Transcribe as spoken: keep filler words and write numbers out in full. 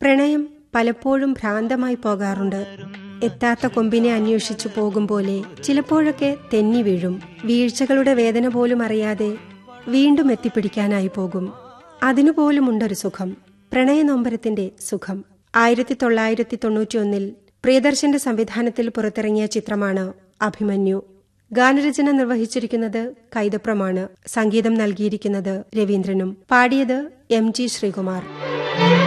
പ്രണയം പലപ്പോഴും ഭ്രാന്തമായി പോകാറുണ്ട്. എത്താത്ത കൊമ്പിനെ അന്വേഷിച്ചു പോകും പോലെ ചിലപ്പോഴൊക്കെ തെന്നി വീഴും. വീഴ്ചകളുടെ വേദന പോലും അറിയാതെ വീണ്ടും എത്തിപ്പിടിക്കാനായി പോകും. അതിനുപോലുമുണ്ടൊരു സുഖം, പ്രണയനൊമ്പരത്തിന്റെ സുഖം. ആയിരത്തി തൊള്ളായിരത്തി തൊണ്ണൂറ്റി ഒന്നിൽ പ്രിയദർശന്റെ സംവിധാനത്തിൽ പുറത്തിറങ്ങിയ ചിത്രമാണ് അഭിമന്യു. ഗാനരചന നിർവഹിച്ചിരിക്കുന്നത് കൈതപ്രമാണ്. സംഗീതം നൽകിയിരിക്കുന്നത് രവീന്ദ്രനും. പാടിയത് എം ജി ശ്രീകുമാർ.